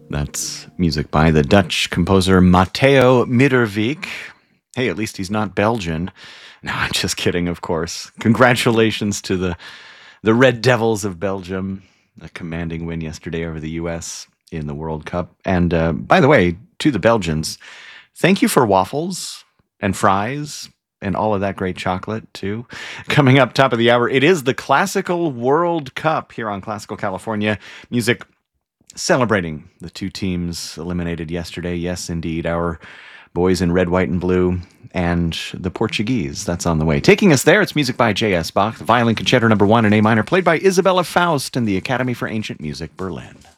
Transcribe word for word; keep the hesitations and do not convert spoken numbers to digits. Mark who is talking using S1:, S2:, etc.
S1: That's music by the Dutch composer Matteo Midderbeek. Hey, at least he's not Belgian. No, I'm just kidding, of course. Congratulations to the, the Red Devils of Belgium. A commanding win yesterday over the U S in the World Cup. And uh, by the way, to the Belgians, thank you for waffles and fries and all of that great chocolate, too. Coming up top of the hour, it is the Classical World Cup here on Classical California Music, celebrating the two teams eliminated yesterday. Yes, indeed, our boys in red, white, and blue, and the Portuguese. That's on the way. Taking us there, it's music by J S. Bach, the Violin Concerto Number One in A minor, played by Isabella Faust and the Academy for Ancient Music, Berlin.